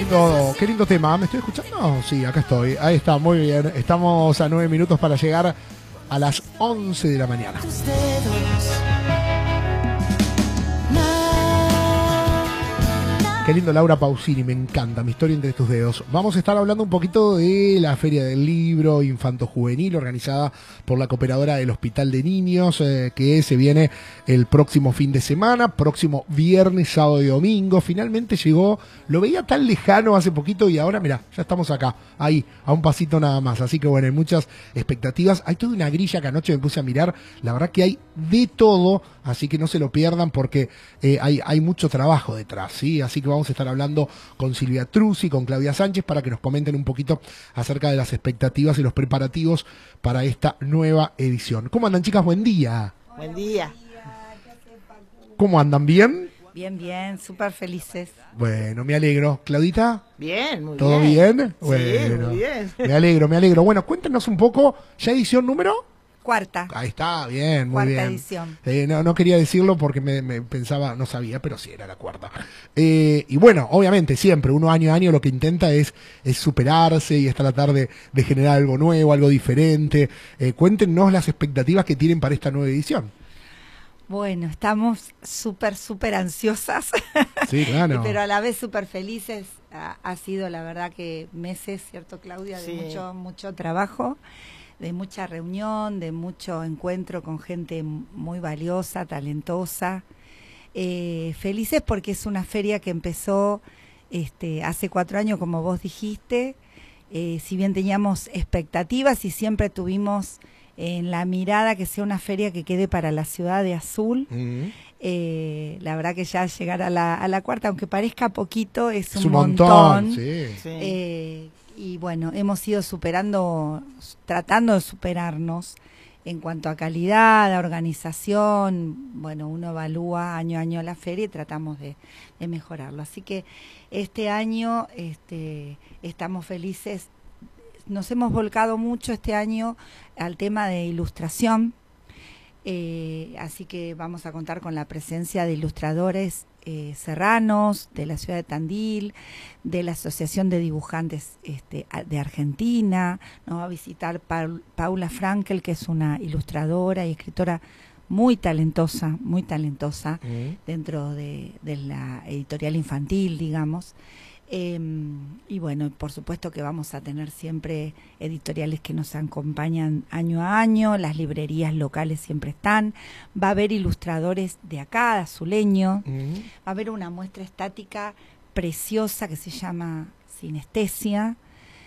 Qué lindo tema. ¿Me estoy escuchando? Sí, acá estoy. Ahí está, muy bien. Estamos a 9 minutos para llegar a las 11 de la mañana. Qué lindo, Laura Pausini, me encanta, Mi historia entre tus dedos. Vamos a estar hablando un poquito de la Feria del Libro Infanto-Juvenil organizada por la Cooperadora del Hospital de Niños, que se viene el próximo fin de semana, próximo viernes, sábado y domingo. Finalmente llegó, lo veía tan lejano hace poquito y ahora, mirá, ya estamos acá, ahí, a un pasito nada más. Así que bueno, hay muchas expectativas. Hay toda una grilla que anoche me puse a mirar, la verdad que hay de todo, así que no se lo pierdan porque hay mucho trabajo detrás, ¿sí? Así que vamos a estar hablando con Silvia Truzzi, con Claudia Sánchez, para que nos comenten un poquito acerca de las expectativas y los preparativos para esta nueva edición. ¿Cómo andan, chicas? Buen día. Buen día. ¿Cómo andan? ¿Bien? Bien, bien, súper felices. Bueno, me alegro. ¿Claudita? Bien, muy bien. ¿Todo bien? Sí, Bueno, muy bien. Me alegro. Bueno, cuéntenos un poco, ¿ya edición número? Cuarta. Ahí está, bien, muy Cuarta bien. edición. No quería decirlo porque me pensaba, no sabía, pero sí era la cuarta. Y bueno, obviamente siempre, uno año a año lo que intenta es superarse y es tratar de generar algo nuevo, algo diferente. Cuéntenos las expectativas que tienen para esta nueva edición. Bueno, estamos súper ansiosas. Sí, claro. Pero a la vez súper felices. Ha sido la verdad que meses, ¿cierto, Claudia? De Sí. mucho trabajo, de mucha reunión, de mucho encuentro con gente muy valiosa, talentosa. Felices porque es una feria que empezó hace 4 años, como vos dijiste. Si bien teníamos expectativas y siempre tuvimos en la mirada que sea una feria que quede para la ciudad de Azul. La verdad que ya llegar a la cuarta, aunque parezca poquito, es un montón. Sí. Sí. Y bueno, hemos ido tratando de superarnos en cuanto a calidad, a organización. Bueno, uno evalúa año a año la feria y tratamos de mejorarlo. Así que este año estamos felices. Nos hemos volcado mucho este año al tema de ilustración. Así que vamos a contar con la presencia de ilustradores serranos, de la ciudad de Tandil, de la Asociación de Dibujantes de Argentina. Nos va a visitar Paula Frankel, que es una ilustradora y escritora muy talentosa dentro de la editorial infantil, digamos. Y bueno, por supuesto que vamos a tener siempre editoriales que nos acompañan año a año, las librerías locales siempre están, va a haber ilustradores de acá, de Azuleño, va a haber una muestra estática preciosa que se llama Sinestesia,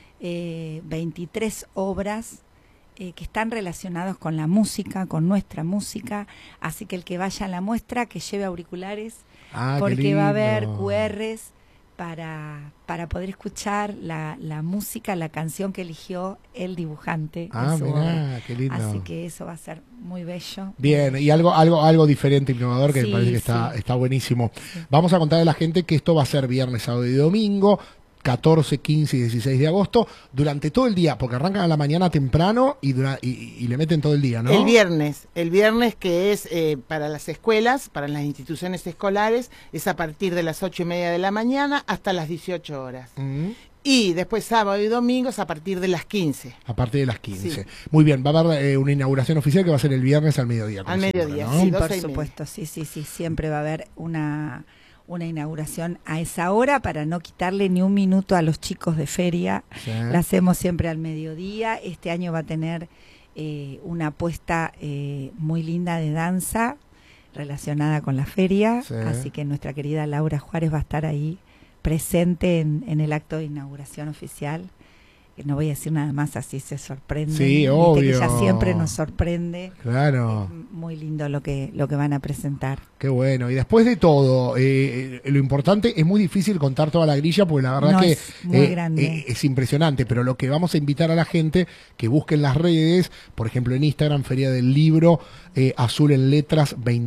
23 obras que están relacionadas con la música, con nuestra música, así que el que vaya a la muestra que lleve auriculares, porque va a haber QRs para poder escuchar la música, la canción que eligió el dibujante. Mirá, qué lindo. Así que eso va a ser muy bello. Bien, y algo diferente, innovador, que Sí, me parece que está buenísimo. Sí. Vamos a contarle a la gente que esto va a ser viernes, sábado y domingo, 14, 15 y 16 de agosto, durante todo el día, porque arrancan a la mañana temprano y le meten todo el día, ¿no? El viernes que es para las escuelas, para las instituciones escolares, es a partir de las 8:30 de la mañana hasta las 18 horas. Y después sábado y domingo es a partir de las 15. A partir de las 15. Sí. Muy bien, va a haber una inauguración oficial que va a ser el viernes al mediodía. Al mediodía, siempre, ¿no? Sí, 12:30. por supuesto, sí, siempre va a haber una inauguración a esa hora para no quitarle ni un minuto a los chicos de feria. Sí. La hacemos siempre al mediodía. Este año va a tener una apuesta muy linda de danza relacionada con la feria, Sí. así que nuestra querida Laura Juárez va a estar ahí presente en el acto de inauguración oficial. No voy a decir nada más, así se sorprende. Sí, Viste obvio. que ella siempre nos sorprende. Claro. Muy lindo lo que van a presentar. Qué bueno. Y después de todo, lo importante, es muy difícil contar toda la grilla, porque la verdad que es muy grande. Es impresionante, pero lo que vamos a invitar a la gente, que busquen las redes, por ejemplo en Instagram, Feria del Libro, Azul en Letras